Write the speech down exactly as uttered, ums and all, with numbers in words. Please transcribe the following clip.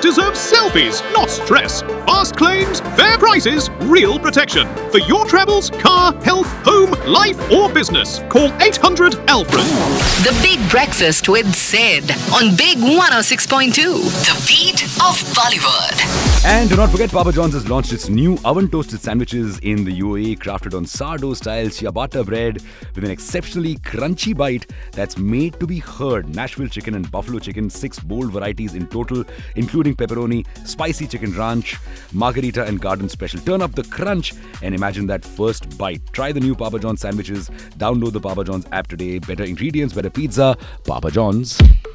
deserve selfies, not stress. Fast claims, fair prices, real protection. For your travels, car, health, home, life or business. Call eight hundred Alfred. The Big Breakfast with Sid on Big one oh six point two. The beat of Bollywood. And do not forget, Papa John's has launched its new oven-toasted sandwiches in the U A E, crafted on sourdough-style ciabatta bread with an exceptionally crunchy bite that's made to be heard. Nashville chicken and buffalo chicken, six bold varieties in total, including pepperoni, spicy chicken ranch, margarita and garden special. Turn up the crunch and imagine that first bite. Try the new Papa John's sandwiches. Download the Papa John's app today. Better ingredients, better pizza. Papa John's.